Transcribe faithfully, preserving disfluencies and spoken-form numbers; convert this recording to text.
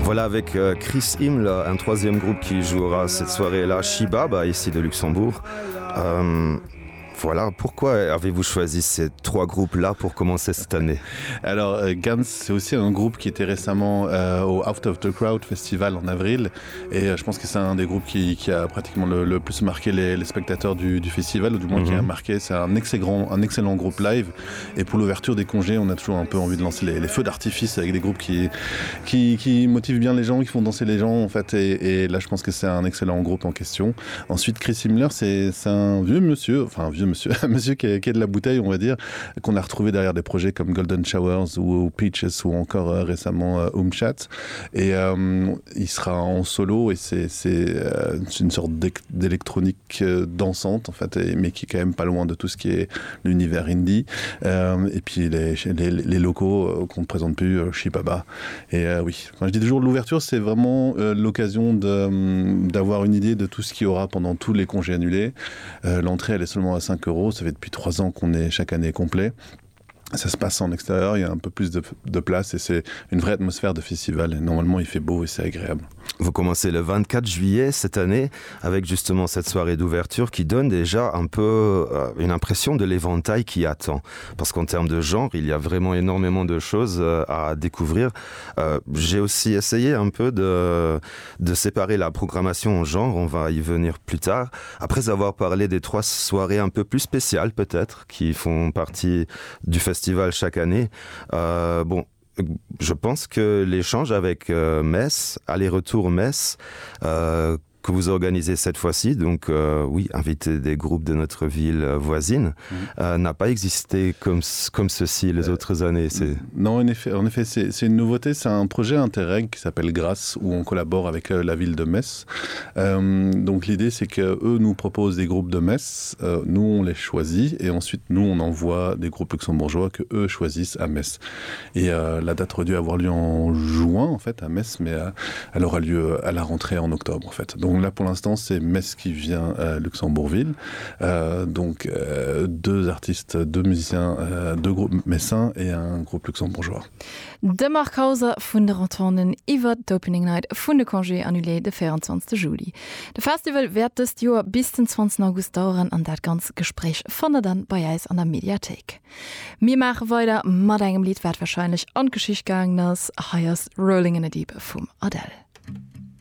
Voilà avec euh, Chris Himmler, un troisième groupe qui jouera cette soirée-là, Shibaba, ici de Luxembourg. Euh, Voilà, pourquoi avez-vous choisi ces trois groupes-là pour commencer cette année? Alors, euh, Gans, c'est aussi un groupe qui était récemment euh, au Out of the Crowd Festival en avril. Et euh, je pense que c'est un des groupes qui, qui a pratiquement le, le plus marqué les, les spectateurs du, du festival, ou du moins mm-hmm. qui a marqué. C'est un excellent, un excellent groupe live. Et pour l'ouverture des congés, on a toujours un peu envie de lancer les, les feux d'artifice avec des groupes qui, qui, qui motivent bien les gens, qui font danser les gens, en fait. Et, et là, je pense que c'est un excellent groupe en question. Ensuite, Chris Himmler, c'est, c'est un vieux monsieur, enfin, un vieux monsieur, un monsieur qui est, qui est de la bouteille, on va dire, qu'on a retrouvé derrière des projets comme Golden Showers ou, ou Peaches ou encore euh, récemment euh, Umchat. Et euh, il sera en solo et c'est, c'est, euh, c'est une sorte d'électronique euh, dansante, en fait, et, mais qui est quand même pas loin de tout ce qui est l'univers indie. Euh, et puis les, les, les locaux euh, qu'on ne présente plus, euh, Shibaba. Et euh, oui, enfin, je dis toujours, l'ouverture, c'est vraiment euh, l'occasion de, d'avoir une idée de tout ce qu'il y aura pendant tous les congés annulés. Euh, l'entrée, elle est seulement à cinq euros. Ça fait depuis trois ans qu'on est chaque année complet. Ça se passe en extérieur, il y a un peu plus de, de place et c'est une vraie atmosphère de festival. Et normalement, il fait beau et c'est agréable. Vous commencez le vingt-quatre juillet cette année avec justement cette soirée d'ouverture qui donne déjà un peu euh, une impression de l'éventail qui attend. Parce qu'en termes de genre, il y a vraiment énormément de choses euh, à découvrir. Euh, j'ai aussi essayé un peu de, de séparer la programmation en genre, on va y venir plus tard. Après avoir parlé des trois soirées un peu plus spéciales peut-être, qui font partie du festival chaque année, euh, bon, je pense que l'échange avec euh, Metz, aller-retour Metz, euh, que vous organisez cette fois-ci, donc euh, oui, inviter des groupes de notre ville voisine, mmh. euh, n'a pas existé comme, comme ceci les euh, autres années. C'est... Non, en effet, en effet c'est, c'est une nouveauté, c'est un projet Interreg qui s'appelle Grâce, où on collabore avec euh, la ville de Metz. Euh, donc l'idée, c'est qu'eux nous proposent des groupes de Metz, euh, nous on les choisit, et ensuite nous on envoie des groupes luxembourgeois que eux choisissent à Metz. Et euh, la date aurait dû avoir lieu en juin, en fait, à Metz, mais euh, elle aura lieu à la rentrée en octobre, en fait. Donc là, pour l'instant, c'est Metz qui vient à Luxembourgville. Euh, donc, euh, deux artistes, deux musiciens, euh, deux groupes messins et un groupe luxembourgeois. De Mark Hauser von der Rantonen iwwer d'Opening Night vun de Congé annulé de vierundzwanzigsten Juli. De Festival wird des Joer bis den zwanzigsten August dauern an dat ganze Gespräch von der dann bei Eis an der Mediathek. Mir machen weiter mat engem Lied, wat wahrscheinlich an Geschicht gegangen ass, Highest Rolling in the Deep vum Adele.